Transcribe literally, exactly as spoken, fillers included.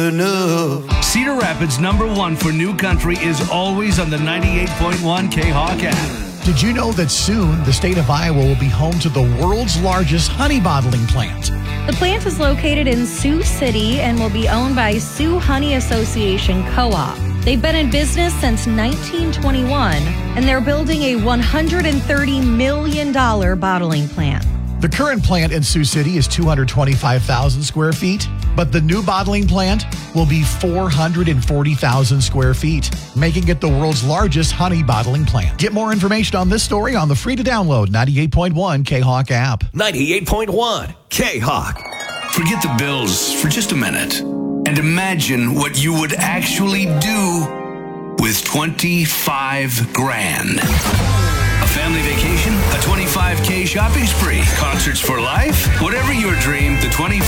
Cedar Rapids number one for new country is always on the ninety-eight point one K-Hawk app. Did you know that soon the state of Iowa will be home to the world's largest honey bottling plant? The plant is located in Sioux City and will be owned by Sioux Honey Association Co-op. They've been in business since nineteen twenty-one, and they're building a one hundred thirty million dollars bottling plant. The current plant in Sioux City is two hundred twenty-five thousand square feet, but the new bottling plant will be four hundred forty thousand square feet, making it the world's largest honey bottling plant. Get more information on this story on the free-to-download ninety-eight point one K-Hawk app. ninety-eight point one K-Hawk. Forget the bills for just a minute and imagine what you would actually do with twenty-five grand. A family vacation, a twenty-five K shopping spree, concerts for life, whatever your dream, the twenty-five